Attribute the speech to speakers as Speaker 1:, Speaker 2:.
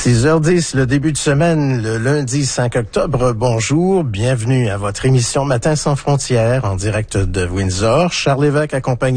Speaker 1: 6h10, le début de semaine, le lundi 5 octobre. Bonjour, bienvenue à votre émission Matin sans frontières en direct de Windsor. Charles Lévesque accompagné